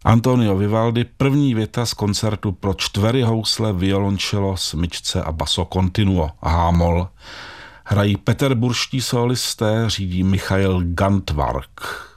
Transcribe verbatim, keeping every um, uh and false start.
Antonio Vivaldi, první věta z koncertu pro čtvery housle, violončelo, smyčce a basso continuo, H-moll. Hrají peterburští solisté, řídí Michail Gantvark.